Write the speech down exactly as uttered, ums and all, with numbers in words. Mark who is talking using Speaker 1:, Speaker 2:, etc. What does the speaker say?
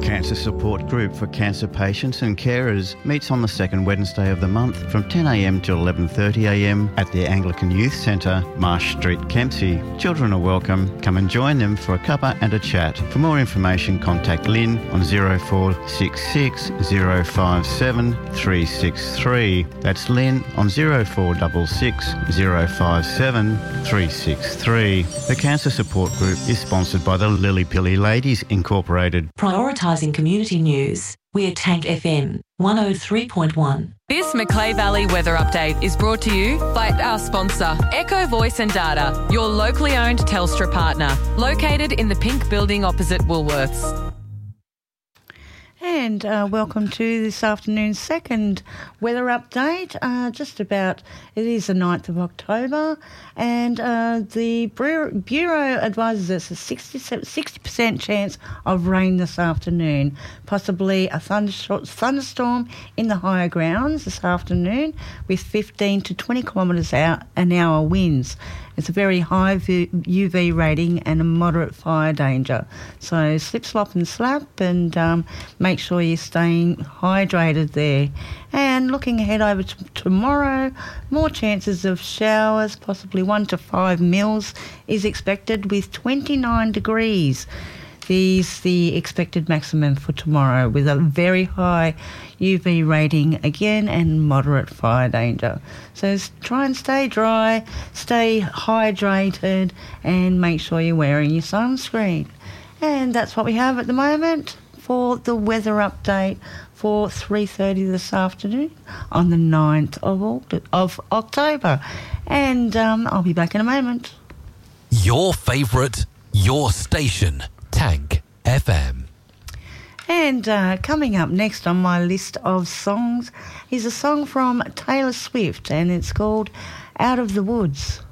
Speaker 1: Cancer Support Group for Cancer Patients and Carers meets on the second Wednesday of the month from ten a m to eleven thirty a m at the Anglican Youth Centre, Marsh Street, Kempsey. Children are welcome. Come and join them for a cuppa and a chat. For more information, contact Lynn on zero four six six zero five seven three six three. That's Lynn on zero four six six zero five seven three six three. The Cancer Support Group is sponsored by the Lily Pilly Ladies Incorporated.
Speaker 2: Prioritising community news. We're Tank F M one oh three point one.
Speaker 3: This Macleay Valley weather update is brought to you by our sponsor, Echo Voice and Data, your locally owned Telstra partner, located in the pink building opposite Woolworths.
Speaker 4: And uh, welcome to this afternoon's second weather update. Uh, just about, it is the ninth of October, and uh, the Bureau, Bureau advises us a sixty percent chance of rain this afternoon, possibly a thunderstorm, thunderstorm in the higher grounds this afternoon with fifteen to twenty kilometres an hour winds. It's a very high U V rating and a moderate fire danger. So slip, slop and slap, and um, make sure you're staying hydrated there. And looking ahead over to tomorrow, more chances of showers, possibly one to five mils is expected with twenty-nine degrees. These the expected maximum for tomorrow with a very high U V rating again and moderate fire danger. So try and stay dry, stay hydrated, and make sure you're wearing your sunscreen. And that's what we have at the moment for the weather update for three thirty this afternoon on the ninth of October. And um, I'll be back in a moment.
Speaker 5: Your favourite, your station. Tank F M.
Speaker 4: And uh, coming up next on my list of songs is a song from Taylor Swift, and it's called Out of the Woods.